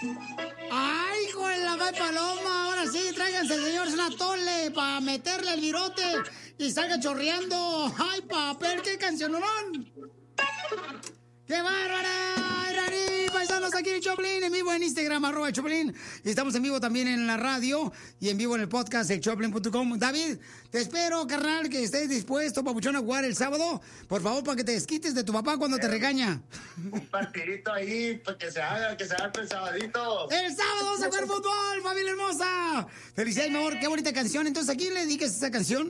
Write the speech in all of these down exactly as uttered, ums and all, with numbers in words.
¡Ay, hijo de la madre paloma! Ahora sí, tráiganse, señores, una tole para meterle el virote y salga chorreando. ¡Ay, papel, qué cancionorón! ¡Qué bárbara! ¡Iraní! Paisanos, aquí en el Choplin, en vivo en Instagram, arroba el Choplin. Y estamos en vivo también en la radio y en vivo en el podcast, el choplin punto com. David, te espero, carnal, que estés dispuesto, papuchón, a jugar el sábado. Por favor, para que te desquites de tu papá cuando eh, te regaña. Un partidito ahí, para que se haga, que se haga el sabadito. ¡El sábado vamos a jugar fútbol, familia hermosa! ¡Felicidades, mi amor! ¡Qué bonita canción! Entonces, ¿a quién le dedicas esa canción?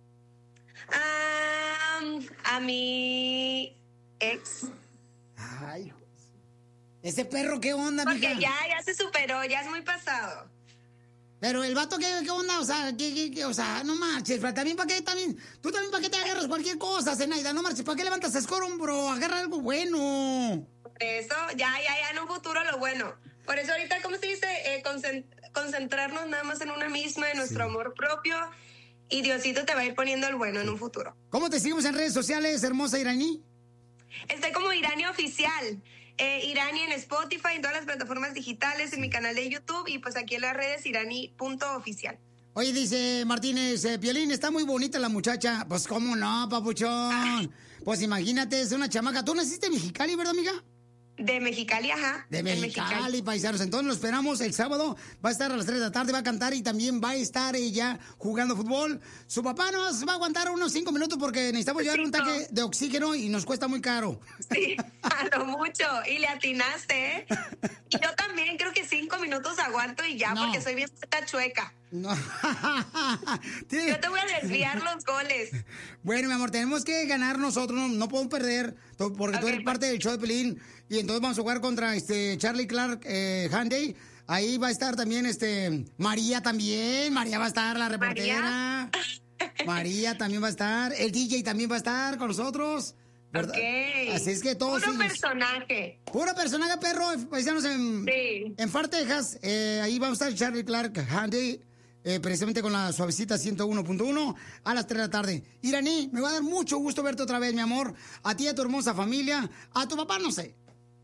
Um, a mi ex. Ay, ese perro, ¿qué onda, Porque mija? ya, ya se superó, ya es muy pasado. Pero el vato, ¿qué, qué onda? O sea, ¿qué, qué, qué? O sea, no marches, pero también para qué, también, tú también para qué te agarras cualquier cosa, Zenaida, no marches, ¿para qué levantas escorón, bro? Agarra algo bueno. Por eso, ya, ya, ya en un futuro lo bueno. Por eso ahorita, ¿cómo se dice? Eh, concentrarnos nada más en una misma, en nuestro sí. amor propio, y Diosito te va a ir poniendo el bueno en un futuro. ¿Cómo te seguimos en redes sociales, hermosa Iraní? Estoy como Irani Oficial, eh, Irani en Spotify, en todas las plataformas digitales, en mi canal de YouTube y pues aquí en las redes irani punto oficial. Oye, dice Martínez, eh, Piolín, está muy bonita la muchacha. Pues cómo no, papuchón. Ay. Pues imagínate, es una chamaca. ¿Tú naciste en Mexicali, verdad, amiga? De Mexicali, ajá. De Mexicali, Mexicali, paisanos. Entonces lo esperamos el sábado. Va a estar a las tres de la tarde, va a cantar y también va a estar ella jugando fútbol. Su papá nos va a aguantar unos cinco minutos porque necesitamos llevar un tanque de oxígeno y nos cuesta muy caro. Sí, a lo mucho. Y le atinaste, ¿eh? Y yo también creo que cinco minutos aguanto y ya, no. porque soy bien chueca. No. Yo te voy a desviar los goles. Bueno, mi amor, tenemos que ganar nosotros, no, no podemos perder, porque okay, tú eres parte del show de Pelín. Y entonces vamos a jugar contra este Charlie Clark eh, Handy. Ahí va a estar también este María también. María va a estar, la reportera. María, María también va a estar. El D J también va a estar con nosotros. ¿Verdad? Okay. Así es que todos. Puro personaje. Puro personaje, perro. Paisanos en, sí. en Far, Texas. Eh, ahí va a estar Charlie Clark Handy. Eh, precisamente con la suavecita ciento uno punto uno a las tres de la tarde. Iraní, me va a dar mucho gusto verte otra vez, mi amor. A ti, a tu hermosa familia. A tu papá, no sé.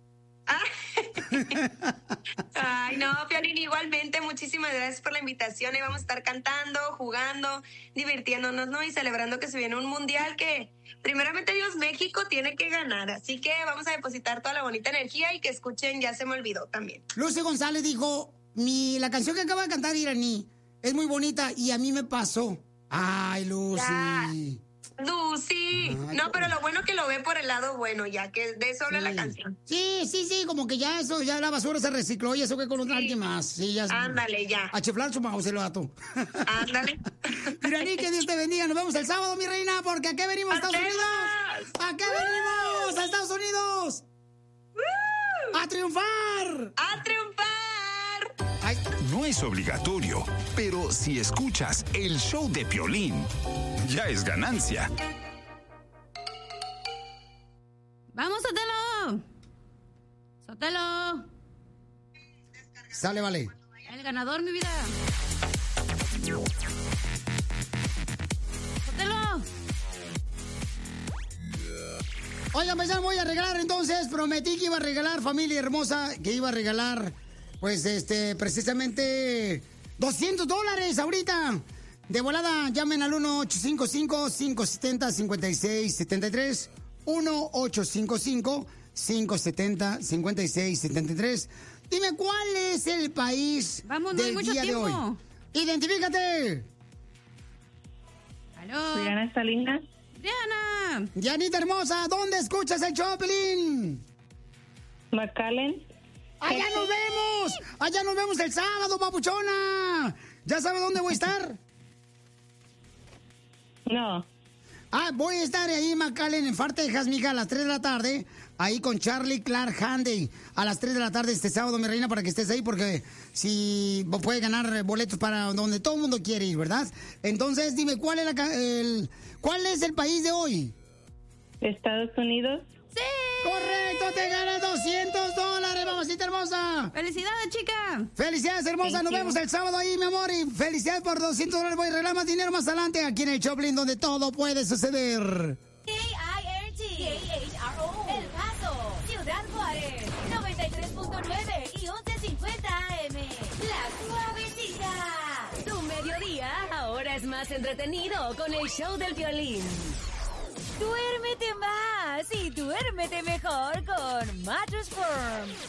Ay, no, Piolín, igualmente, muchísimas gracias por la invitación. Y vamos a estar cantando, jugando, divirtiéndonos, ¿no? Y celebrando que se viene un mundial que, primeramente Dios, México tiene que ganar. Así que vamos a depositar toda la bonita energía y que escuchen Ya se me olvidó también. Lucy González dijo, mi, la canción que acaba de cantar Iraní es muy bonita y a mí me pasó. Ay, Lucy. Ya. Lucy. Ay, no, pero lo bueno que lo ve por el lado bueno, ya que de eso habla sí. la canción. Sí, sí, sí, como que ya eso, ya la basura se recicló y eso que con sí. alguien más. Sí, ya. Ándale, ya. A chiflar su mouse el vato. Ándale. Iraní, que Dios te bendiga. Nos vemos el sábado, mi reina, porque ¿a qué venimos a Estados Unidos? ¿A qué venimos a Estados Unidos? ¡Woo! ¡A triunfar! ¡A triunfar! Ay. No es obligatorio, pero si escuchas el show de Piolín, ya es ganancia. ¡Vamos, Sotelo! ¡Sotelo! Sale, vale. El ganador, mi vida. ¡Sotelo! Oigan, pues ya voy a regalar entonces. Prometí que iba a regalar, familia hermosa, que iba a regalar, pues, este, precisamente doscientos dólares ahorita. De volada, llamen al uno ocho cinco cinco, cinco siete cero, cinco seis siete tres. uno ocho cinco cinco, cinco siete cero, cinco seis siete tres. Dime, ¿cuál es el país Vamos, no del hay mucho día tiempo. de hoy? ¡Identifícate! ¿Aló? Diana Salinas. ¡Diana! Dianita hermosa, ¿dónde escuchas el Choplin? McAllen. ¡Allá nos vemos! ¡Allá nos vemos el sábado, papuchona! ¿Ya sabe dónde voy a estar? No. Ah, voy a estar ahí en McAllen, en Far, Texas, mija, a las tres de la tarde. Ahí con Charlie Clark Handy. A las tres de la tarde este sábado, mi reina, para que estés ahí, porque si puede ganar boletos para donde todo el mundo quiere ir, ¿verdad? Entonces, dime, ¿cuál es, la, el, ¿cuál es el país de hoy? Estados Unidos. ¡Sí! ¡Correcto! ¡Te ganas doscientos dólares, mamacita hermosa! ¡Felicidades, chica! ¡Felicidades, hermosa! Thank Nos you. vemos el sábado ahí, mi amor. Y felicidades por doscientos dólares. Voy a arreglar más dinero más adelante aquí en el Choplin, donde todo puede suceder. K I R T, K H R O, El Paso, Ciudad Juárez, noventa y tres punto nueve y once cincuenta Cabecita. Tu mediodía ahora es más entretenido con el show del Piolín. Duérmete más y duérmete mejor con Mattress Firm.